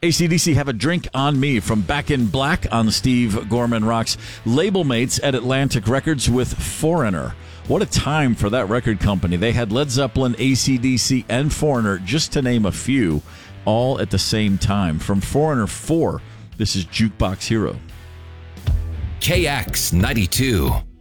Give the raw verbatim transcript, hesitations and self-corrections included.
A C D C, Have a Drink on Me from Back in Black on Steve Gorman Rocks. Label mates at Atlantic Records with Foreigner. What a time for that record company. They had Led Zeppelin, A C D C, and Foreigner, just to name a few, all at the same time. From Foreigner four, this is Jukebox Hero. K X ninety-two.